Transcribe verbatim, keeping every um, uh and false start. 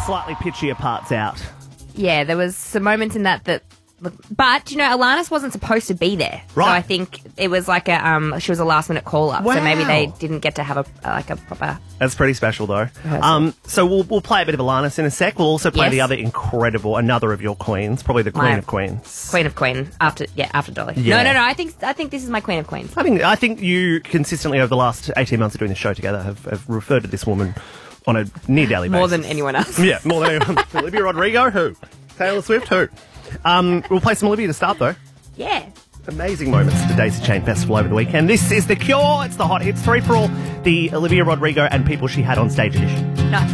slightly pitchier parts out. Yeah, there was some moments in that that... But, you know, Alanis wasn't supposed to be there. Right. So I think it was like a... um, she was a last-minute call-up. Wow. So maybe they didn't get to have a like a proper... That's pretty special, though. Um, so we'll we'll play a bit of Alanis in a sec. We'll also play Yes. the other incredible, another of your queens, probably the Queen My- of Queens. Queen of Queen. After... Yeah, after Dolly. Yeah. No, no, no. I think I think this is my Queen of Queens. I think I think you consistently over the last eighteen months of doing the show together have, have referred to this woman on a near daily basis. More than anyone else. Yeah, more than anyone. Olivia Rodrigo, who? Taylor Swift, who? Um, we'll play some Olivia to start, though. Yeah. Amazing moments at the Daisy Chain Festival over the weekend. This is The Cure. It's the Hot Hits three for all, the Olivia Rodrigo and people she had on stage edition. Nice.